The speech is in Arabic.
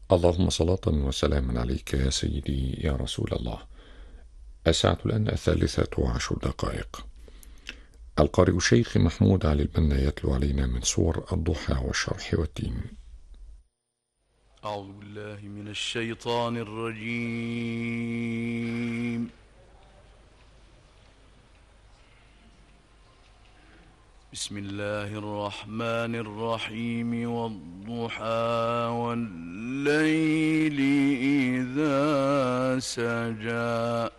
اللهم صلاة وسلاما عليك يا سيدي يا رسول الله. الساعة الآن 3:10. القارئ الشيخ محمود علي البنا يتلو علينا من سور الضحى والشرح والتين. أعوذ بالله من الشيطان الرجيم. بسم الله الرحمن الرحيم. والضحى والليل إذا سجى